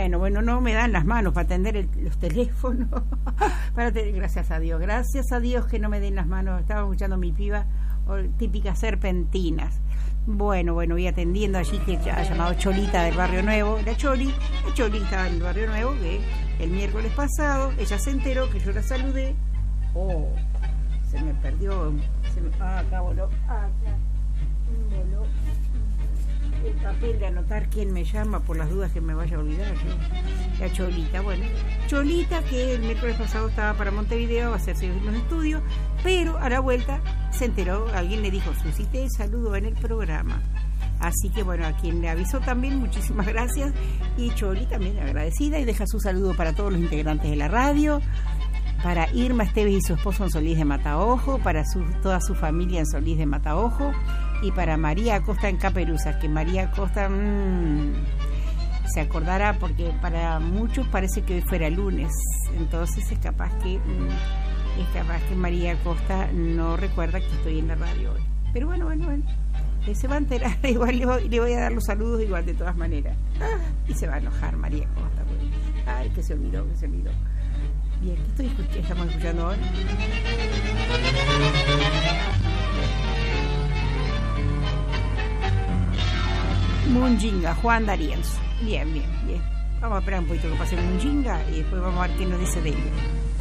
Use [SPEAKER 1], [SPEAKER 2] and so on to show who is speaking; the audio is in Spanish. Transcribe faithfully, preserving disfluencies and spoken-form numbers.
[SPEAKER 1] Bueno, bueno, no me dan las manos para atender el, los teléfonos. para te, gracias a Dios, gracias a Dios que no me den las manos. Estaba escuchando a mi piba, o, típicas serpentinas. Bueno, bueno, voy atendiendo allí que ha llamado Cholita del Barrio Nuevo. La Choli, la Choli estaba en el Barrio Nuevo, que el miércoles pasado ella se enteró que yo la saludé. Oh, se me perdió. Se me, ah, acá voló. Ah, acá voló el papel de anotar quién me llama por las dudas que me vaya a olvidar yo. La Cholita, bueno, Cholita que el miércoles pasado estaba para Montevideo a hacerse los estudios, pero a la vuelta se enteró, alguien le dijo, Susi, te saludo en el programa. Así que bueno, a quien le avisó también, muchísimas gracias. Y Choli también agradecida y deja su saludo para todos los integrantes de la radio, para Irma Esteves y su esposo en Solís de Mataojo, para su, toda su familia en Solís de Mataojo, y para María Acosta en Caperuzas, que María Acosta mmm, se acordará porque para muchos parece que hoy fuera lunes, entonces es capaz que mmm, es capaz que María Acosta no recuerda que estoy en la radio hoy. Pero bueno, bueno, bueno, eh, se va a enterar, igual le voy, le voy a dar los saludos igual de todas maneras. Ah, y se va a enojar María Acosta, pues. Ay, que se olvidó, que se olvidó. Bien, ¿qué estoy escuchando? Estamos escuchando ahora. Munginga, Juan D'Arienzo. Bien, bien, bien. Vamos a esperar un poquito que pase Munginga y después vamos a ver qué nos dice de ella.